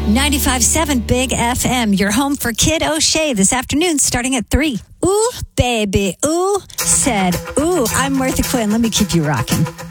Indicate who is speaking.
Speaker 1: 95.7 Big FM, your home for Kid O'Shea this afternoon starting at 3. Ooh, baby, ooh, said, ooh, I'm Martha Quinn. Let me keep you rocking.